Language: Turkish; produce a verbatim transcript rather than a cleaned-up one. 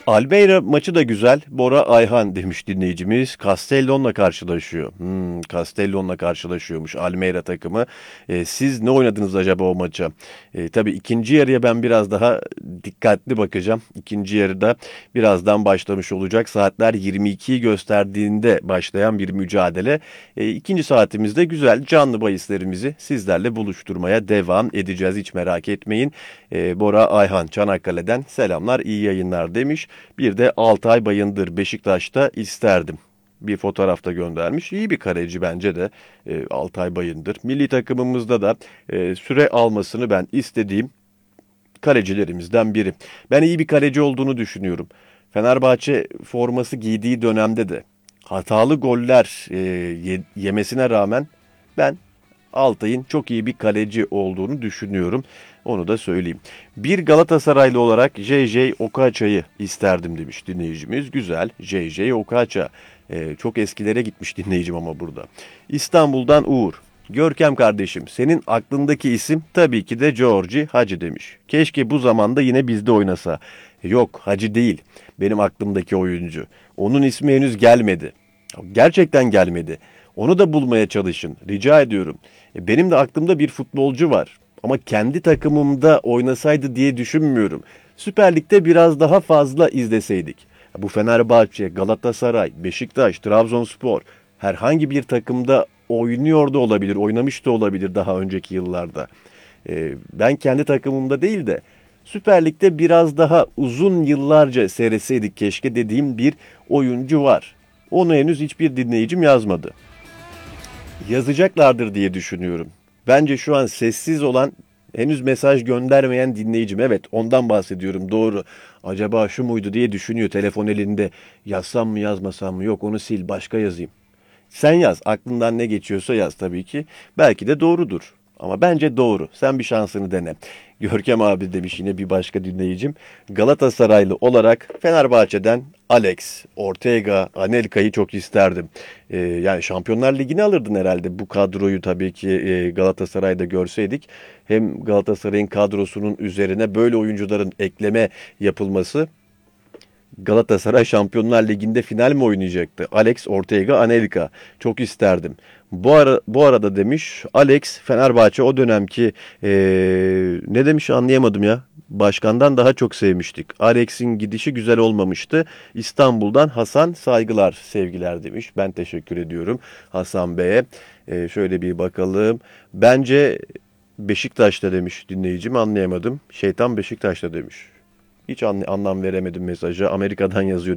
Albeira maçı da güzel. Bora Ayhan demiş dinleyicimiz. Castellon'la karşılaşıyor. Hmm, Castellon'la karşılaşıyormuş Almeida takımı. Ee, siz ne oynadınız acaba o maça? Ee, tabii ikinci yarıya ben biraz daha dikkatli bakacağım. İkinci yarıda birazdan başlamış olacak. Saatler yirmi ikiyi gösterdiğinde başlayan bir mücadele. Ee, ikinci saatimizde güzel canlı bahislerimizi sizlerle buluşturmaya devam edeceğiz. Hiç merak etmeyin. Ee, Bora Ayhan Çanakkale'den selamlar, iyi yayınlar demiş. Bir de Altay Bayındır Beşiktaş'ta isterdim. Bir fotoğrafta göndermiş. İyi bir kaleci bence de e, Altay Bayındır. Milli takımımızda da e, süre almasını ben istediğim kalecilerimizden biri. Ben iyi bir kaleci olduğunu düşünüyorum. Fenerbahçe forması giydiği dönemde de hatalı goller e, ye- yemesine rağmen ben Altay'ın çok iyi bir kaleci olduğunu düşünüyorum. Onu da söyleyeyim. Bir Galatasaraylı olarak J J Okocha'yı isterdim demiş dinleyicimiz. Güzel. J J Okocha. Ee, çok eskilere gitmiş dinleyicim ama burada. İstanbul'dan Uğur. Görkem kardeşim, senin aklındaki isim tabii ki de Georgi Hacı demiş. Keşke bu zamanda yine bizde oynasa. Yok, Hacı değil. Benim aklımdaki oyuncu. Onun ismi henüz gelmedi. Gerçekten gelmedi. Onu da bulmaya çalışın. Rica ediyorum. E, Benim de aklımda bir futbolcu var. Ama kendi takımımda oynasaydı diye düşünmüyorum. Süper Lig'de biraz daha fazla izleseydik. Bu Fenerbahçe, Galatasaray, Beşiktaş, Trabzonspor herhangi bir takımda oynuyor da olabilir, oynamış da olabilir daha önceki yıllarda. E, ben kendi takımımda değil de Süper Lig'de biraz daha uzun yıllarca seyretseydik keşke dediğim bir oyuncu var. Onu henüz hiçbir dinleyicim yazmadı. Yazacaklardır diye düşünüyorum. Bence şu an sessiz olan, henüz mesaj göndermeyen dinleyicim. Evet, ondan bahsediyorum, doğru. Acaba şu muydu diye düşünüyor telefon elinde. Yazsam mı yazmasam mı? Yok, onu sil, başka yazayım. Sen yaz. Aklından ne geçiyorsa yaz tabii ki. Belki de doğrudur. Ama bence doğru. Sen bir şansını dene. Görkem abi demiş yine bir başka dinleyicim. Galatasaraylı olarak Fenerbahçe'den Alex, Ortega, Anelka'yı çok isterdim. Ee, yani Şampiyonlar Ligi'ni alırdın herhalde bu kadroyu tabii ki e, Galatasaray'da görseydik. Hem Galatasaray'ın kadrosunun üzerine böyle oyuncuların ekleme yapılması, Galatasaray Şampiyonlar Ligi'nde final mi oynayacaktı? Alex, Ortega, Anelka. Çok isterdim. Bu ara bu arada demiş Alex, Fenerbahçe o dönemki eee, ne demiş anlayamadım ya. Başkandan daha çok sevmiştik. Alex'in gidişi güzel olmamıştı. İstanbul'dan Hasan, saygılar, sevgiler demiş. Ben teşekkür ediyorum Hasan Bey'e. Eee, şöyle bir bakalım. Bence Beşiktaş'ta demiş dinleyicim, anlayamadım. Şeytan Beşiktaş'ta demiş. Hiç anlam veremedim mesaja. Amerika'dan yazıyor